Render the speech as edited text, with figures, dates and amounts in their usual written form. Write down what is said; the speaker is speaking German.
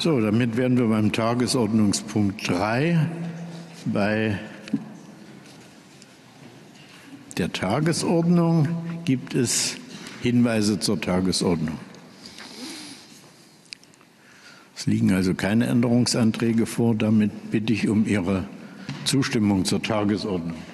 So, damit wären wir beim Tagesordnungspunkt 3 bei der Tagesordnung. Gibt es Hinweise zur Tagesordnung? Es liegen also keine Änderungsanträge vor. Damit bitte ich um Ihre Zustimmung zur Tagesordnung.